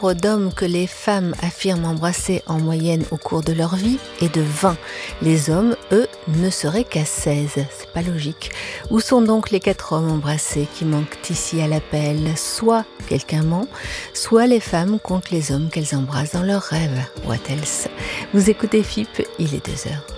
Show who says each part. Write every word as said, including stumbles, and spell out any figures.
Speaker 1: nombre d'hommes que les femmes affirment embrasser en moyenne au cours de leur vie est de vingt. Les hommes, eux, ne seraient qu'à seize. C'est pas logique. Où sont donc les quatre hommes embrassés qui manquent ici à l'appel? Soit quelqu'un ment, soit les femmes comptent les hommes qu'elles embrassent dans leurs rêves. What else? Vous écoutez F I P, il est deux heures.